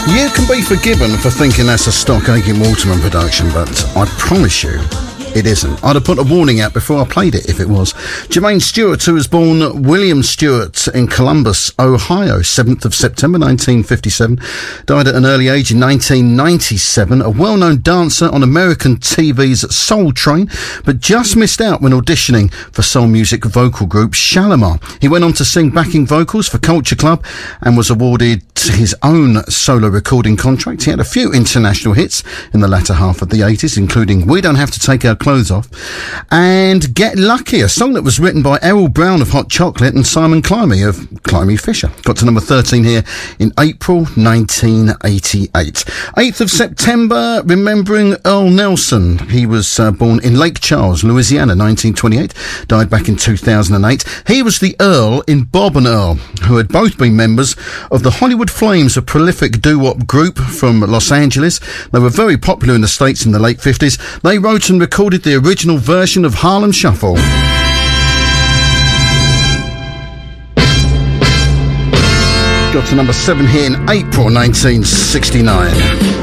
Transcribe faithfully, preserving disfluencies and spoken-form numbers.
You can be forgiven for thinking that's a stock Aiken Waterman production, but I promise you, it isn't. I'd have put a warning out before I played it if it was. Jermaine Stewart, who was born William Stewart in Columbus, Ohio, seventh of September nineteen fifty-seven, died at an early age in nineteen ninety-seven, a well-known dancer on American T V's Soul Train, but just missed out when auditioning for soul music vocal group Shalimar. He went on to sing backing vocals for Culture Club and was awarded his own solo recording contract. He had a few international hits in the latter half of the eighties, including We Don't Have to Take Our Clothes Off and Get Lucky, a song that was written by Errol Brown of Hot Chocolate and Simon Climie of Climie Fisher. Got to number thirteen here in April nineteen eighty-eight. eighth of September, remembering Earl Nelson. He was uh, born in Lake Charles, Louisiana, nineteen twenty-eight, died back in two thousand eight. He was the Earl in Bob and Earl, who had both been members of the Hollywood Flames, a prolific doo-wop group from Los Angeles. They were very popular in the States in the late fifties. They wrote and recorded the original version of Harlem Shuffle. Got to number seven here in April nineteen sixty-nine.